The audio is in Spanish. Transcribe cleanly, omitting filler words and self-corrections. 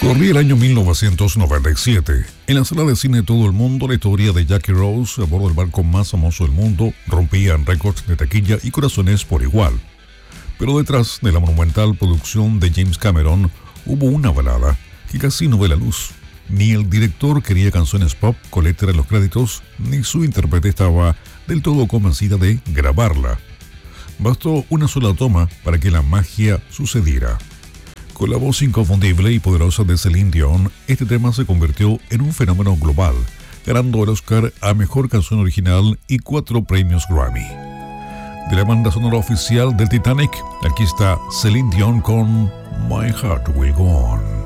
Corría el año 1997. En la sala de cine de todo el mundo, la historia de Jackie Rose a bordo del barco más famoso del mundo rompían récords de taquilla y corazones por igual. Pero detrás de la monumental producción de James Cameron hubo una balada que casi no ve la luz. Ni el director quería canciones pop con letra en los créditos, ni su intérprete estaba del todo convencida de grabarla. Bastó una sola toma para que la magia sucediera. Con la voz inconfundible y poderosa de Celine Dion, este tema se convirtió en un fenómeno global, ganando el Oscar a Mejor Canción Original y 4 premios Grammy. De la banda sonora oficial del Titanic, aquí está Celine Dion con My Heart Will Go On.